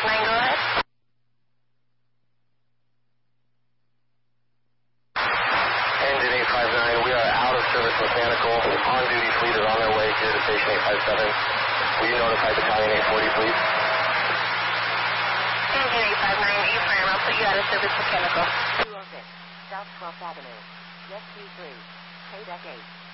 859, go ahead. Engine 859, we are out of service mechanical. On-duty fleet is on their way here to station 857. Will you notify battalion 840, please? Engine 859, affirm. I'll put you out of service mechanical. 206, South 12th Avenue. Jet 23, Payback 8.